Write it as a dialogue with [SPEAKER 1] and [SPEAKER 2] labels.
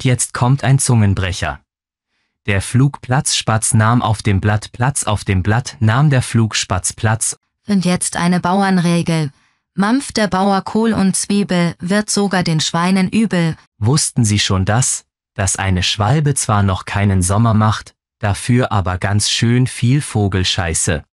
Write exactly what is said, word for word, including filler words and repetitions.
[SPEAKER 1] Und jetzt kommt ein Zungenbrecher. Der Flugplatzspatz nahm auf dem Blatt Platz, auf dem Blatt nahm der Flugspatz Platz.
[SPEAKER 2] Und jetzt eine Bauernregel. Mampft der Bauer Kohl und Zwiebel, wird sogar den Schweinen übel.
[SPEAKER 1] Wussten Sie schon das, dass eine Schwalbe zwar noch keinen Sommer macht, dafür aber ganz schön viel Vogelscheiße?